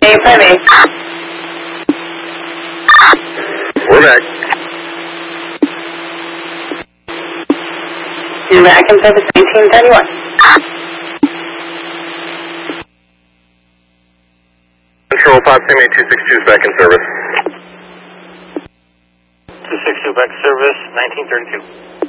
858. We're back. You're back in service 1931. Control Potsdam 8262, second service. 262 back service, 1932.